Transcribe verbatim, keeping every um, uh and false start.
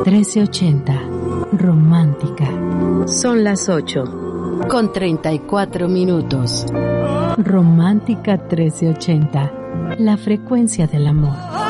trece ochenta. Romántica. Son las ocho, con treinta y cuatro minutos. Romántica trece ochenta. La frecuencia del amor.